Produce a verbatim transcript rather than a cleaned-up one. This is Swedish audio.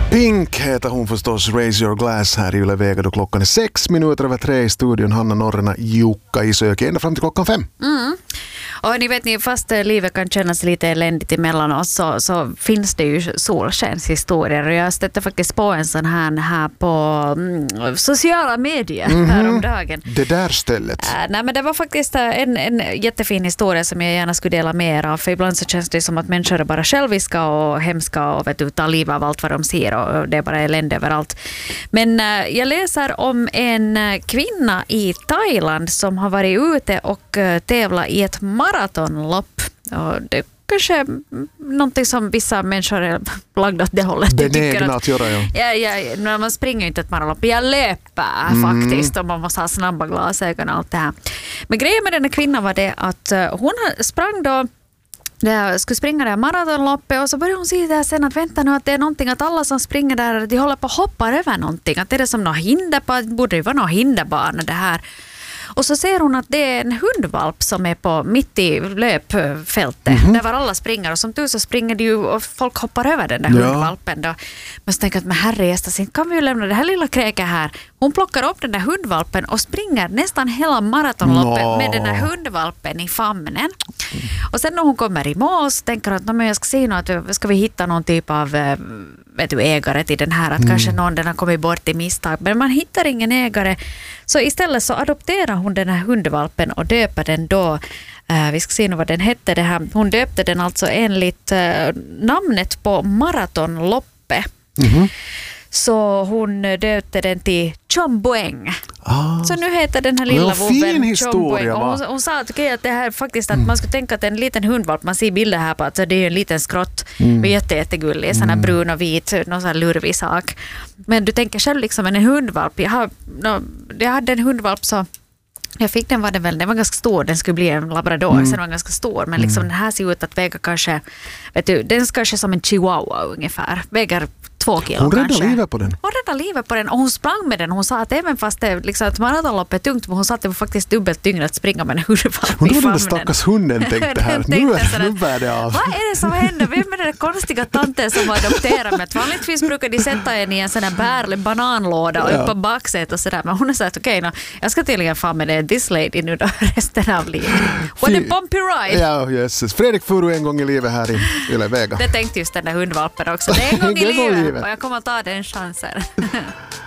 Pink heter hon förstås, Raise Your Glass här i Yle Vega då klockan är sex minuter över tre i studion. Hanna Norrena, Jukka i Söke ända fram till klockan fem. Mm. Och ni vet, ni, fast livet kan kännas lite eländigt emellan oss så, så finns det ju solskenshistorier. Och jag stötte faktiskt på en sån här, här på mm, sociala medier mm-hmm. häromdagen. Det där stället. Äh, nej, men det var faktiskt en, en jättefin historia som jag gärna skulle dela med er av. För ibland så känns det som att människor är bara själviska och hemska och vet du, tar liv av allt vad de ser och det är bara elände överallt. Men äh, jag läser om en kvinna i Thailand som har varit ute och äh, tävlat i ett maratonlopp. Och det kanske är någonting som vissa människor är lagda åt det hållet. Benägna att göra, ja. Ja, ja, när man springer inte ett maratonlopp. Jag löper mm. faktiskt och man måste ha snabba glasögon och allt det här. Men grejen med den här kvinnan var det att hon sprang då jag skulle springa där maratonloppet och så började hon säga där sen att vänta nu att det är någonting att alla som springer där de håller på att hoppa över någonting. Att det är det som något hinder på, borde det vara något hinderbana det här. Och så ser hon att det är en hundvalp som är på mitt i löpfältet mm-hmm. där var alla springer och som du så springer det ju och folk hoppar över den där ja. hundvalpen då. Men så tänker jag att men herrejästa, kan vi ju lämna det här lilla kräket här. Hon plockar upp den där hundvalpen och springer nästan hela maratonloppet no. med den där hundvalpen i famnen. Mm. Och sen när hon kommer i mål så tänker hon att men jag ska se något, att ska vi hitta någon typ av vet du, ägare till den här, att mm. kanske någon den har kommit bort i misstag. Men man hittar ingen ägare. Så istället så adopterar hon den här hundvalpen och döper den då, eh, vi ska se nu vad den hette det här. Hon döpte den alltså enligt eh, namnet på maratonloppet. Mm-hmm. Så hon döpte den till Chomboeng. Ah. Så nu heter den här lilla vovven Chomboeng. Hon, hon sa att, okay, att det här faktiskt att mm. man skulle tänka att en liten hundvalp, man ser bilder här på att det är en liten skrott mm. och jätte, jättegullig, sån här mm. brun och vit, någon sån här lurvig sak. Men du tänker själv liksom en hundvalp. Jag, har, no, jag hade en hundvalp så jag fick den var den väl, den var ganska stor, den skulle bli en labrador, mm. så den var ganska stor, men liksom mm. den här ser ut att väga kanske, vet du, den är kanske som en chihuahua ungefär, väger två kilo hon kanske. Hon räddade livet på den. Hon räddade livet på den och hon sprang med den. Hon sa att även fast det liksom, att maratonlopp är tungt, men hon sa att det var faktiskt dubbelt tyngre att springa med en hundvalp. Hon trodde den stackars hunden tänkte här. nu, är, nu bär det av. Vad är det som händer? Vem är den där konstiga tanten som har adopterat med? Vanligtvis brukar de sätta en i en sån här bär, bananlåda och ja. upp på baksätet och sådär. Men hon har sagt okej, okay, no, jag ska tydligen fan med det this lady nu då resten av livet. What a bumpy ride! Ja, Jesus. Fredrik Furu en gång i livet här i Yle Vega. Det tänkte just den där hundvalpen också. Det är en gång i livet och jag kommer att ta den chansen.